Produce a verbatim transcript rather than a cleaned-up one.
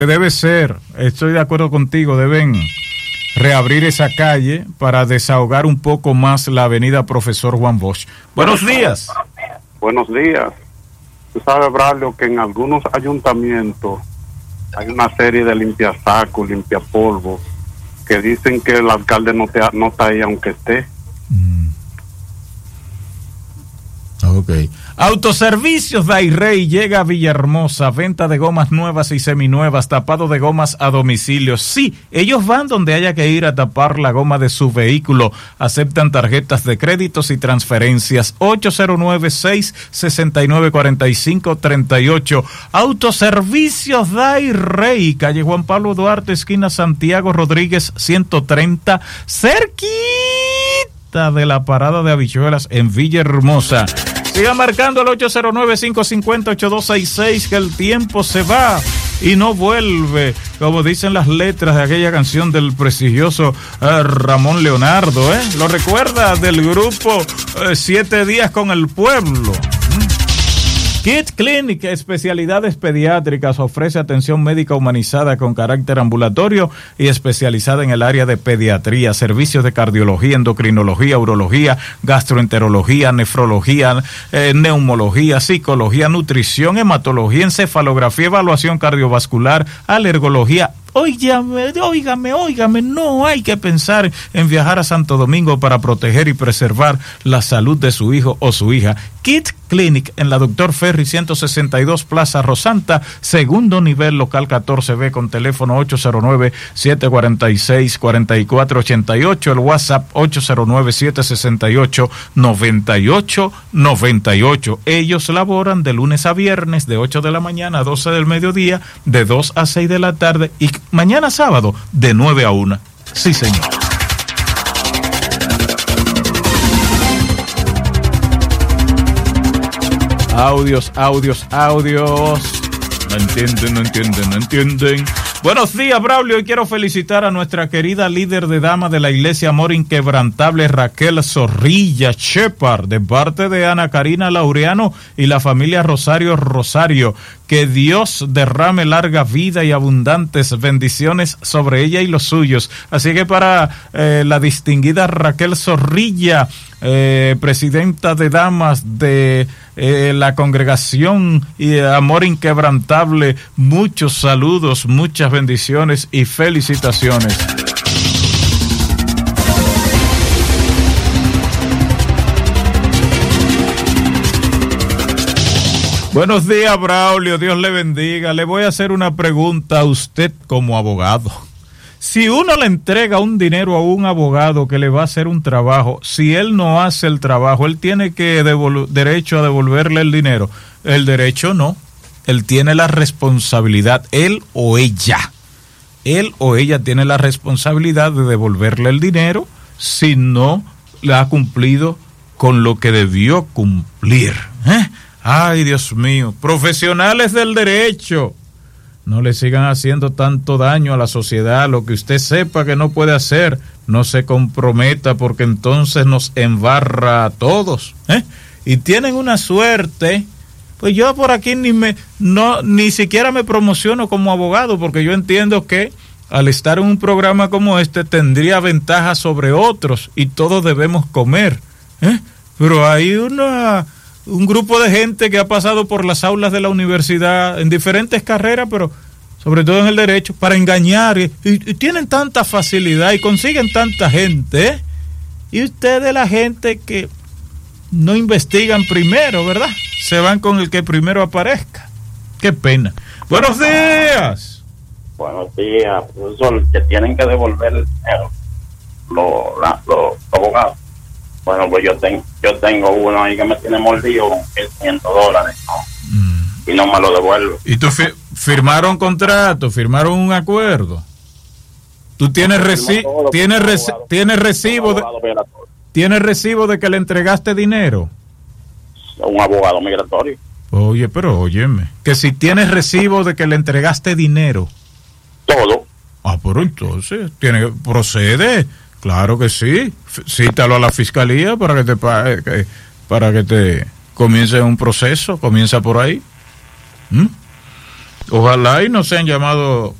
Debe ser, estoy de acuerdo contigo, deben reabrir esa calle para desahogar un poco más la avenida Profesor Juan Bosch. Buenos días. Buenos días. Tú sabes, Braulio, que en algunos ayuntamientos hay una serie de limpiasacos, limpiapolvos, que dicen que el alcalde no, te, no está ahí aunque esté. Mm. Ok. Autoservicios Dairey llega a Villahermosa, venta de gomas nuevas y seminuevas, tapado de gomas a domicilio. Sí, ellos van donde haya que ir a tapar la goma de su vehículo. Aceptan tarjetas de créditos y transferencias. ocho cero nueve, seis seis nueve, cuatro cinco tres ocho. Autoservicios Dairey, calle Juan Pablo Duarte, esquina Santiago Rodríguez ciento treinta, cerquita de la parada de habichuelas en Villahermosa. Siga marcando el ocho cero nueve, cinco cinco cero, ocho dos seis seis, que el tiempo se va y no vuelve, como dicen las letras de aquella canción del prestigioso eh, Ramón Leonardo, ¿eh? ¿Lo recuerda? Del grupo eh, Siete Días con el Pueblo. ¿Mm? Kid Clinic, especialidades pediátricas, ofrece atención médica humanizada con carácter ambulatorio y especializada en el área de pediatría, servicios de cardiología, endocrinología, urología, gastroenterología, nefrología, eh, neumología, psicología, nutrición, hematología, encefalografía, evaluación cardiovascular, alergología. Óigame, óigame, óigame, no hay que pensar en viajar a Santo Domingo para proteger y preservar la salud de su hijo o su hija. Kid Clinic en la Doctor Ferry ciento sesenta y dos Plaza Rosanta, segundo nivel, local catorce B, con teléfono ocho cero nueve, siete cuatro seis, cuatro cuatro ocho ocho, el WhatsApp ocho cero nueve, siete seis ocho, nueve ocho nueve ocho. Ellos laboran de lunes a viernes de ocho de la mañana a doce del mediodía, de dos a seis de la tarde y mañana sábado de nueve a una. Sí, señor. Audios, audios, audios. No entienden, no entienden, no entienden. Buenos días, Braulio. Hoy quiero felicitar a nuestra querida líder de dama de la Iglesia Amor Inquebrantable, Raquel Zorrilla Shepard, de parte de Ana Karina Laureano y la familia Rosario Rosario. Que Dios derrame larga vida y abundantes bendiciones sobre ella y los suyos. Así que para eh, la distinguida Raquel Zorrilla, eh, presidenta de damas de eh, la congregación y Amor Inquebrantable, muchos saludos, muchas bendiciones y felicitaciones. Buenos días, Braulio, Dios le bendiga. Le voy a hacer una pregunta a usted como abogado. Si uno le entrega un dinero a un abogado que le va a hacer un trabajo, si él no hace el trabajo, él tiene que devol- derecho a devolverle el dinero. El derecho no, él tiene la responsabilidad, él o ella. Él o ella tiene la responsabilidad de devolverle el dinero si no le ha cumplido con lo que debió cumplir, ¿eh? Ay, Dios mío, profesionales del derecho, no le sigan haciendo tanto daño a la sociedad. Lo que usted sepa que no puede hacer, no se comprometa, porque entonces nos embarra a todos, ¿eh? Y tienen una suerte. Pues yo por aquí ni me, no, ni siquiera me promociono como abogado, porque yo entiendo que al estar en un programa como este tendría ventaja sobre otros y todos debemos comer, ¿eh? Pero hay una... un grupo de gente que ha pasado por las aulas de la universidad en diferentes carreras, pero sobre todo en el derecho, para engañar, y, y tienen tanta facilidad y consiguen tanta gente, ¿eh? Y ustedes, la gente que no investigan primero, ¿verdad? Se van con el que primero aparezca. Qué pena. Buenos días. Buenos días, profesor. Que tienen que devolver el dinero los, la, los abogados. Bueno, pues yo tengo yo tengo uno ahí que me tiene mordido con quinientos dólares, ¿no? Mm. Y no me lo devuelve. ¿Y tú fi- firmaron contrato, firmaron un acuerdo? ¿Tú tienes, reci- tienes, reci- tienes recibo de, tienes recibo de que le entregaste dinero? Un abogado migratorio. Oye, pero óyeme, que si tienes recibo de que le entregaste dinero. Todo. Ah, pero entonces, tiene procede. Claro que sí, cítalo a la fiscalía para que te para que te comience un proceso, comienza por ahí. ¿Mm? Ojalá y no sean llamados